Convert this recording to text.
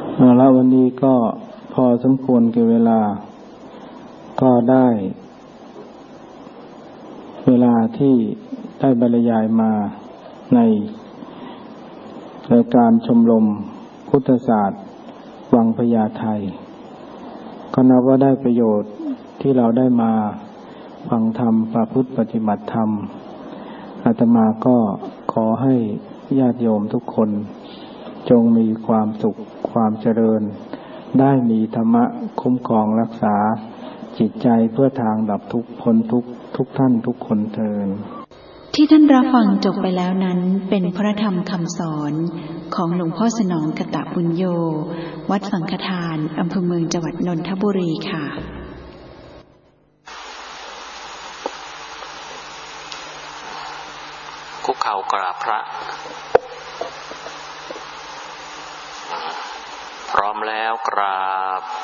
แล้ววันนี้ก็พอสมควรแก่เวลาก็ได้เวลาที่ได้บรรยายมาในรายการชมรมพุทธศาสตร์วังพญาไทก็นับว่าได้ประโยชน์ที่เราได้มาฟังธรรมประพฤติปฏิบัติธรรมอาตมาก็ขอให้ญาติโยมทุกคนจงมีความสุขความเจริญได้มีธรรมะคุ้มครองรักษาจิตใจเพื่อทางดับทุกข์พ้นทุกข์ทุกท่านทุกคนเทอญที่ท่านรับฟังจบไปแล้วนั้นเป็นพระธรรมคำสอนของหลวงพ่อสนองกตบุญโยวัดสังฆทานอำเภอเมืองจังหวัดนนทบุรีค่ะคุกเข่ากราบพระพร้อมแล้วกราบ